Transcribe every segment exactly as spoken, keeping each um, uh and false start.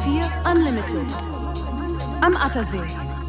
vier Unlimited am Attersee.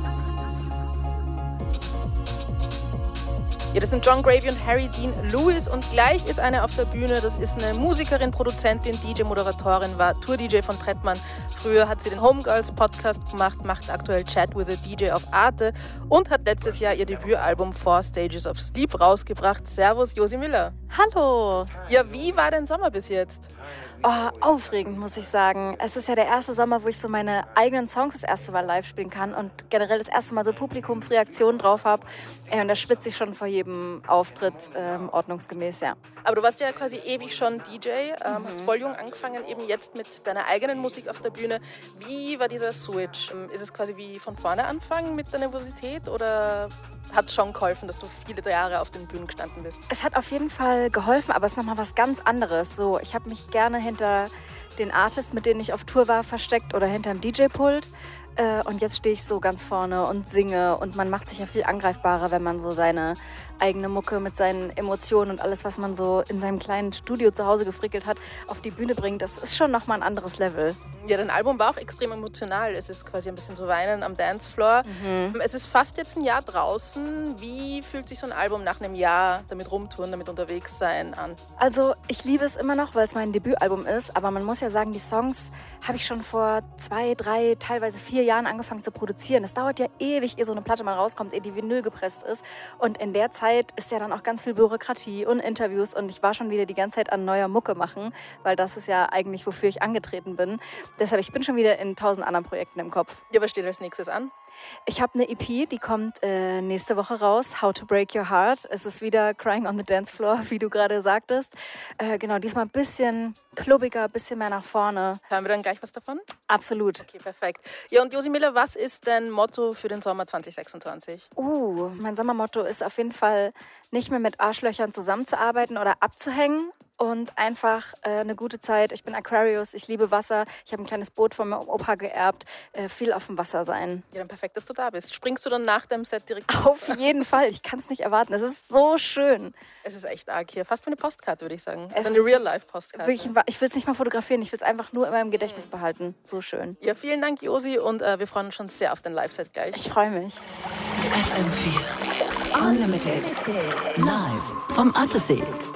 Ja, das sind John Gravy und Harry Dean Lewis und gleich ist eine auf der Bühne. Das ist eine Musikerin, Produzentin, D J, Moderatorin, war Tour-D J von Trettmann. Früher hat sie den Homegirls Podcast gemacht, macht aktuell Chat with a D J auf Arte und hat letztes Jahr ihr Debütalbum Four Stages of Sleep rausgebracht. Servus, Josi Müller. Hallo. Ja, wie war dein Sommer bis jetzt? Oh, aufregend, muss ich sagen. Es ist ja der erste Sommer, wo ich so meine eigenen Songs das erste Mal live spielen kann und generell das erste Mal so Publikumsreaktionen drauf habe. Und da schwitze ich schon vor jedem Auftritt ähm, ordnungsgemäß, ja. Aber du warst ja quasi ewig schon D J, ähm, Mhm. hast voll jung angefangen, eben jetzt mit deiner eigenen Musik auf der Bühne. Wie war dieser Switch? Ähm, Ist es quasi wie von vorne anfangen mit der Nervosität oder hat es schon geholfen, dass du viele Jahre auf den Bühnen gestanden bist? Es hat auf jeden Fall geholfen, aber es ist nochmal was ganz anderes. So, ich habe mich gerne hinter den Artists, mit denen ich auf Tour war, versteckt oder hinterm D J-Pult. Äh, und jetzt stehe ich so ganz vorne und singe. Und man macht sich ja viel angreifbarer, wenn man so seine eigene Mucke mit seinen Emotionen und alles, was man so in seinem kleinen Studio zu Hause gefrickelt hat, auf die Bühne bringt. Das ist schon nochmal ein anderes Level. Ja, dein Album war auch extrem emotional. Es ist quasi ein bisschen so Weinen am Dancefloor. Mhm. Es ist fast jetzt ein Jahr draußen. Wie fühlt sich so ein Album nach einem Jahr damit rumtouren, damit unterwegs sein an? Also ich liebe es immer noch, weil es mein Debütalbum ist, aber man muss ja sagen, die Songs habe ich schon vor zwei, drei, teilweise vier Jahren angefangen zu produzieren. Es dauert ja ewig, ehe so eine Platte mal rauskommt, ehe die Vinyl gepresst ist. Und in der Zeit ist ja dann auch ganz viel Bürokratie und Interviews und ich war schon wieder die ganze Zeit an neuer Mucke machen, weil das ist ja eigentlich, wofür ich angetreten bin. Deshalb, ich bin schon wieder in tausend anderen Projekten im Kopf. Ja, was steht als nächstes an? Ich habe eine E P, die kommt äh, nächste Woche raus, How to Break Your Heart. Es ist wieder Crying on the Dance Floor, wie du gerade sagtest. Äh, genau, diesmal ein bisschen klubbiger, ein bisschen mehr nach vorne. Hören wir dann gleich was davon? Absolut. Okay, perfekt. Ja, und Josi Müller, was ist dein Motto für den Sommer zwanzig sechsundzwanzig? Uh, mein Sommermotto ist auf jeden Fall, nicht mehr mit Arschlöchern zusammenzuarbeiten oder abzuhängen. Und einfach äh, eine gute Zeit. Ich bin Aquarius, ich liebe Wasser. Ich habe ein kleines Boot von meinem Opa geerbt. Äh, viel auf dem Wasser sein. Ja, dann perfekt, dass du da bist. Springst du dann nach dem Set direkt Auf jeden Fall. Ich kann es nicht erwarten. Es ist so schön. Es ist echt arg hier. Fast wie eine Postkarte, würde ich sagen. Es Also eine Real-Life-Postkarte. Wirklich, ich will es nicht mal fotografieren. Ich will es einfach nur in meinem Gedächtnis behalten. So schön. Ja, vielen Dank, Josi. Und äh, wir freuen uns schon sehr auf den Live-Set gleich. Ich freue mich. F M vier Unlimited live vom Attersee.